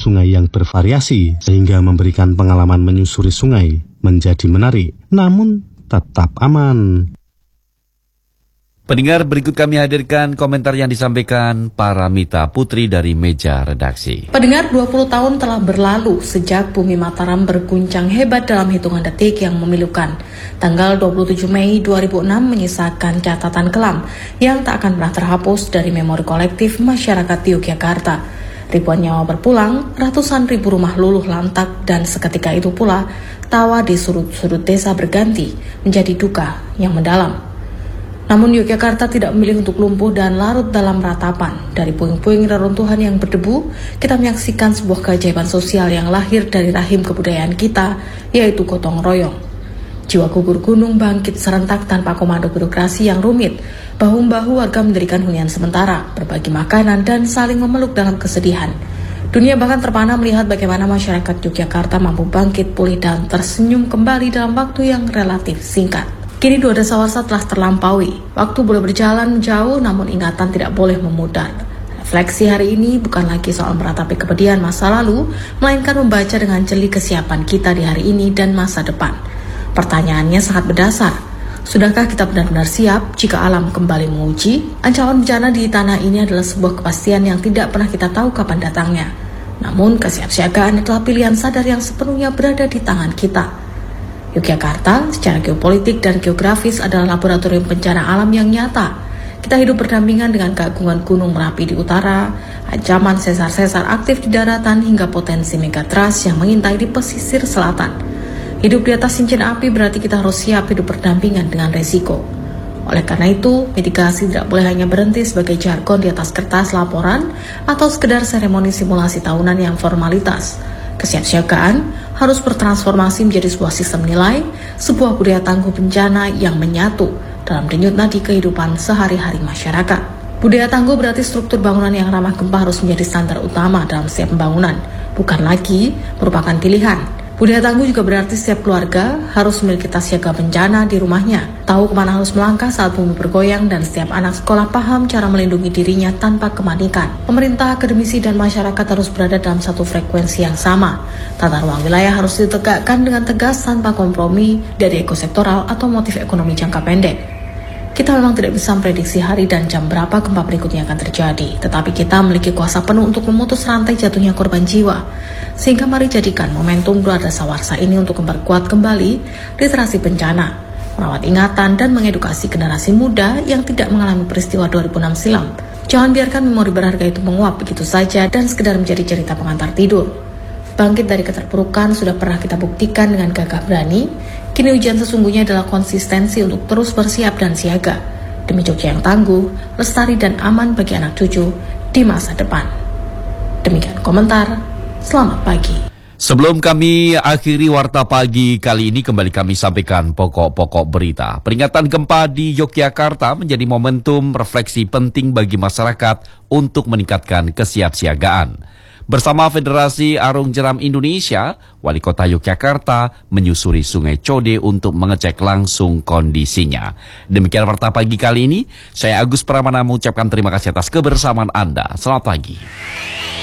sungai yang bervariasi sehingga memberikan pengalaman menyusuri sungai menjadi menarik, namun tetap aman. Pendengar, berikut kami hadirkan komentar yang disampaikan Paramita Putri dari meja redaksi. Pendengar, 20 tahun telah berlalu sejak bumi Mataram berguncang hebat dalam hitungan detik yang memilukan. Tanggal 27 Mei 2006 menyisakan catatan kelam yang tak akan pernah terhapus dari memori kolektif masyarakat Yogyakarta. Ribuan nyawa berpulang, ratusan ribu rumah luluh lantak, dan seketika itu pula tawa di sudut-sudut desa berganti menjadi duka yang mendalam. Namun Yogyakarta tidak memilih untuk lumpuh dan larut dalam ratapan. Dari puing-puing reruntuhan yang berdebu, kita menyaksikan sebuah keajaiban sosial yang lahir dari rahim kebudayaan kita, yaitu gotong royong. Jiwa gugur gunung bangkit serentak tanpa komando birokrasi yang rumit. Bahu-bahu warga mendirikan hunian sementara, berbagi makanan, dan saling memeluk dalam kesedihan. Dunia bahkan terpana melihat bagaimana masyarakat Yogyakarta mampu bangkit pulih dan tersenyum kembali dalam waktu yang relatif singkat. Kini 2 dasawarsa telah terlampaui. Waktu boleh berjalan jauh, namun ingatan tidak boleh memudar. Refleksi hari ini bukan lagi soal meratapi kepedihan masa lalu, melainkan membaca dengan jeli kesiapan kita di hari ini dan masa depan. Pertanyaannya sangat berdasar. Sudahkah kita benar-benar siap jika alam kembali menguji? Ancaman bencana di tanah ini adalah sebuah kepastian yang tidak pernah kita tahu kapan datangnya. Namun kesiapsiagaan adalah pilihan sadar yang sepenuhnya berada di tangan kita. Yogyakarta secara geopolitik dan geografis adalah laboratorium bencana alam yang nyata. Kita hidup berdampingan dengan keagungan Gunung Merapi di utara, ancaman sesar-sesar aktif di daratan, hingga potensi megatrust yang mengintai di pesisir selatan. Hidup di atas cincin api berarti kita harus siap hidup berdampingan dengan resiko. Oleh karena itu, mitigasi tidak boleh hanya berhenti sebagai jargon di atas kertas laporan atau sekedar seremoni simulasi tahunan yang formalitas. Kesiapsiagaan harus bertransformasi menjadi sebuah sistem nilai, sebuah budaya tangguh bencana yang menyatu dalam denyut nadi kehidupan sehari-hari masyarakat. Budaya tangguh berarti struktur bangunan yang ramah gempa harus menjadi standar utama dalam setiap pembangunan, bukan lagi merupakan pilihan. Budaya tangguh juga berarti setiap keluarga harus memiliki tas siaga bencana di rumahnya, tahu kemana harus melangkah saat bumi bergoyang, dan setiap anak sekolah paham cara melindungi dirinya tanpa kepanikan. Pemerintah, akademisi, dan masyarakat harus berada dalam satu frekuensi yang sama. Tata ruang wilayah harus ditegakkan dengan tegas tanpa kompromi dari ekosektoral atau motif ekonomi jangka pendek. Kita memang tidak bisa memprediksi hari dan jam berapa gempa berikutnya akan terjadi, tetapi kita memiliki kuasa penuh untuk memutus rantai jatuhnya korban jiwa. Sehingga mari jadikan momentum 2 dasawarsa ini untuk memperkuat kembali literasi bencana, merawat ingatan, dan mengedukasi generasi muda yang tidak mengalami peristiwa 2006 silam. Jangan biarkan memori berharga itu menguap begitu saja dan sekedar menjadi cerita pengantar tidur. Bangkit dari keterpurukan sudah pernah kita buktikan dengan gagah berani. Kini ujian sesungguhnya adalah konsistensi untuk terus bersiap dan siaga demi Jogja yang tangguh, lestari, dan aman bagi anak cucu di masa depan. Demikian komentar. Selamat pagi. Sebelum kami akhiri Warta Pagi kali ini, kembali kami sampaikan pokok-pokok berita. Peringatan gempa di Yogyakarta menjadi momentum refleksi penting bagi masyarakat untuk meningkatkan kesiapsiagaan. Bersama Federasi Arung Jeram Indonesia, Wali Kota Yogyakarta menyusuri Sungai Code untuk mengecek langsung kondisinya. Demikian Warta Pagi kali ini, saya Agus Pramana mengucapkan terima kasih atas kebersamaan Anda. Selamat pagi.